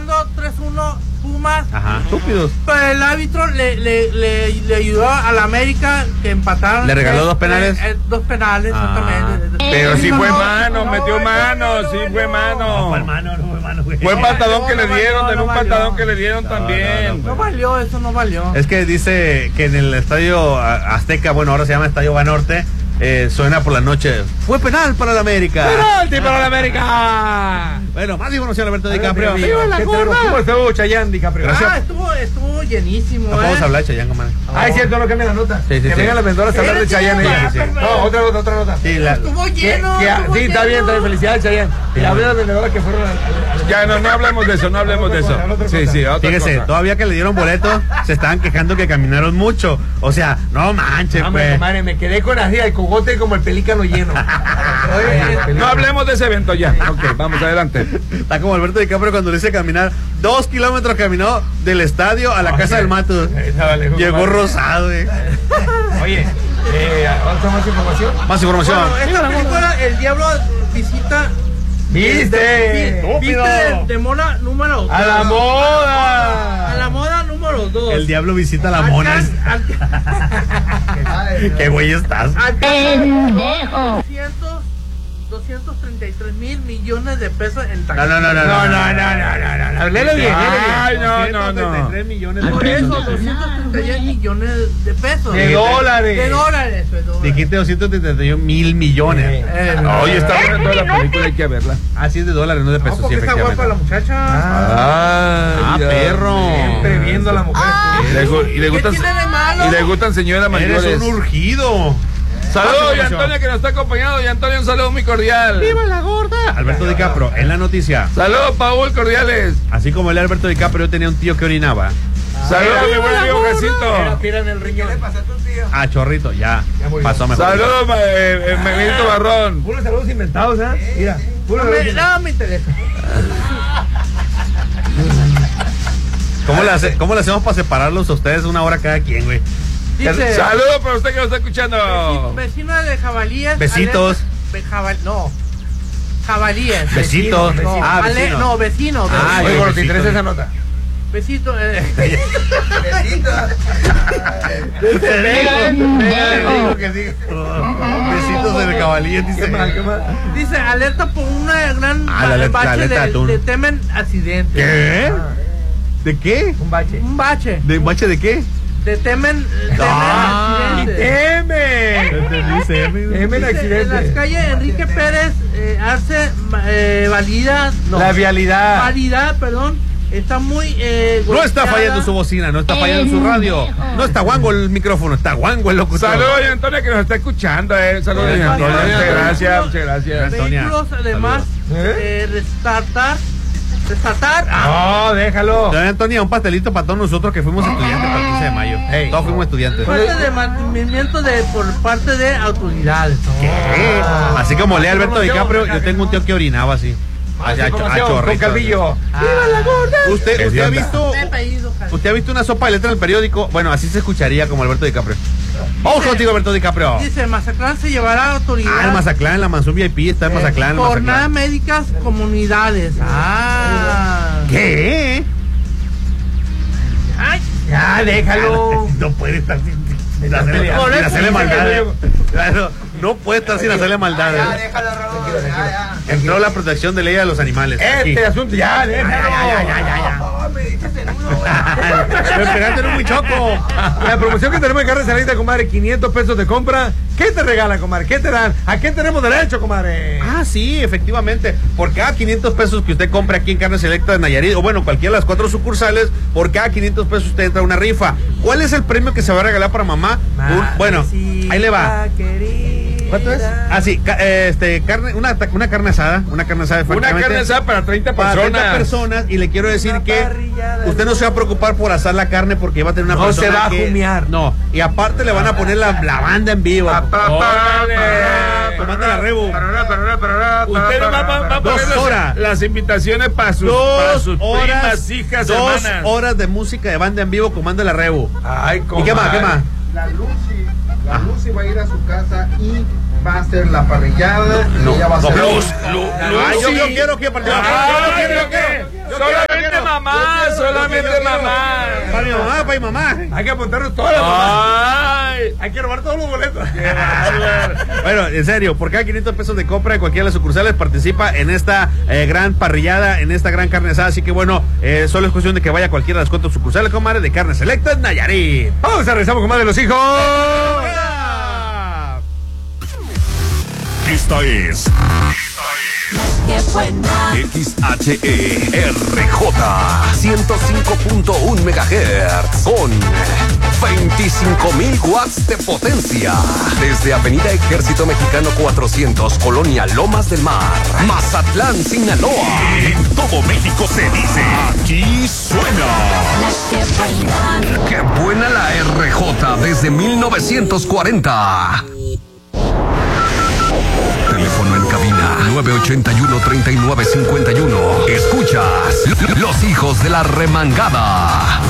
ganando 3-1 Pumas. Ajá, estúpidos. Pero el árbitro le ayudó a la América que empataron. ¿Le regaló 2 penales? 2 penales, exactamente. Pero sí fue mano, metió mano, sí fue mano. No fue mano, güey. Fue patadón que le dieron, de un patadón que le dieron también. No valió, eso no valió. Es que dice que en el estadio Azteca, bueno, ahora se llama Estadio Banorte, suena por la noche. Fue penal para la América. ¡Penalti para la América! Bueno, más información, Alberto DiCaprio. ¡Viva la gorda! ¿Cómo estuvo Chayanne, DiCaprio? Estuvo llenísimo. No podemos hablar de Chayanne, comadre. Ah, es cierto, no cambia la nota. Sí, que vengan las vendedoras a hablar de Chayanne. No, otra nota. Sí, estuvo lleno. Sí, está bien, felicidades, Chayanne. Y hablé de las vendedoras que fueron Ya, no hablemos de eso, Sí, otra fíjese, cosa. todavía que le dieron boleto, se estaban quejando que caminaron mucho. O sea, no manches, pues. Madre, me quedé con así, el cogote como el pelícano lleno. No hablemos de ese evento ya. Ok, vamos adelante. Está como Alberto DiCaprio cuando le hice caminar 2 kilómetros, caminó del estadio a la casa del Mato. Llegó rosado, Oye, ¿otra más información? Más información. Bueno, esta película, El Diablo visita. ¿Viste? De moda número 2. ¡A la moda! A la moda número 2. El diablo visita a la mona. ¿Qué güey estás? 233 mil millones de pesos en taxis. No. Léelo bien. Ay, no. 233 millones de pesos. 233 millones de pesos. De dólares. De dólares. Dijiste 231 mil millones. Oye, está buena toda la película, hay que verla. Así es de dólares, no de pesos. Porque está guapa la muchacha. Perro. Siempre viendo a la mujer. Y le gustan señoras mayores. Eres un urgido. Saludos, doña Antonia, que nos está acompañando. Doña Antonia, un saludo muy cordial. ¡Viva la gorda! Alberto DiCaprio, en la noticia. Saludos, Paul, cordiales. Así como el Alberto DiCaprio, yo tenía un tío que orinaba. Saludos, mi buen amigo Jacinto. Mira en el riñón. ¿Qué le pasa a tu tío? Chorrito, ya pasó mejor. Saludos, Benito Barrón. Puros saludos inventados, ¿eh? Mira, No me interesa. ¿Cómo le hacemos para separarlos a ustedes una hora cada quien, güey? Dice, saludos para usted que nos está escuchando. Vecina de jabalíes. Besitos. Jabalíes. Besitos. Vecino. Vecino. Oye, bueno, ¿te interesa esa nota? Besito. Besitos del cabalí, dice. Dice, alerta por una gran bache de temen accidente. ¿Qué? ¿De qué? Un bache. ¿De bache de qué? De temen accidente. Temen accidente. En las calles Enrique Pérez Arce valida. No, la vialidad. Validad, perdón. Está muy no está fallando su bocina, no está fallando su radio, no está guango el micrófono, está guango el locutor. Saludos, doña Antonia, que nos está escuchando. Saludos, doña Antonia. Muchas gracias. Vehículos, además, restartar. No, déjalo. Doña Antonia, un pastelito para todos nosotros que fuimos estudiantes para el 15 de mayo. Todos fuimos estudiantes. Falta de mantenimiento por parte de autoridades. ¿Qué? Así como lee Alberto DiCaprio, yo tengo un tío que orinaba así. Con Calvillo. ¡Viva la gorda! ¿Usted ha visto una sopa de letras en el periódico? Bueno, así se escucharía como Alberto DiCaprio. Vamos contigo, Alberto DiCaprio. Dice, Mazatlán se llevará a autoridades. El Mazatlán, la Mansur VIP está en Mazatlán. Jornadas médicas, comunidades. ¿Qué? Ay, ya, déjalo. No puede estar sin hacerle maldades. No puede estar sin hacerle maldades. Ya, déjalo, Raúl. Ya. Entró la protección de ley a los animales. Asunto, ya, déjalo. Ya. Me dices en uno, güey. Me pegaste en un muchoco. La promoción que tenemos en Carne Salita, comadre, 500 pesos de compra. ¿Qué te regalan, comadre? ¿Qué te dan? ¿A qué tenemos derecho, comadre? Sí, efectivamente. Por cada 500 pesos que usted compre aquí en Carne Selecta de Nayarit, o bueno, cualquiera de las 4 sucursales, por cada 500 pesos usted entra a una rifa. ¿Cuál es el premio que se va a regalar para mamá? Bueno, ahí le va. ¿Cuánto es? Sí, carne, una carne asada. Una carne asada para 30 personas. Para 30 personas. Y le quiero decir que usted no se va a preocupar por asar la carne porque va a tener una persona. No se va a jumear. No. Y aparte le van a poner la banda en vivo. Tomando la rebo. Usted va a poner las invitaciones para sus primas, hijas, hermanas. 2 horas de música de banda en vivo comando la rebo. Ay, ¿Y qué más? La Lucy va a ir a su casa y va a hacer la parrillada. No, ella va a hacer yo quiero que participe. Solamente mamá, solamente mamá. Para mi mamá, para mi mamá. Hay que apuntarnos todas las mamás. Hay que robar todos los boletos. Bueno, en serio, por cada 500 pesos de compra de cualquiera de las sucursales participa en esta gran parrillada, en esta gran carne asada. Así que bueno, solo es cuestión de que vaya a cualquiera de las 4 sucursales, comadre, de Carne Selecta Nayarit. Vamos a regresar con más de los hijos. Esta es XHERJ 105.1 MHz con 25.000 watts de potencia. Desde Avenida Ejército Mexicano 400, Colonia Lomas del Mar, Mazatlán, Sinaloa. En todo México se dice, aquí suena. ¡Qué buena la RJ desde 1940! Teléfono en cabina 981-3951. Escuchas Los Hijos de la Remangada.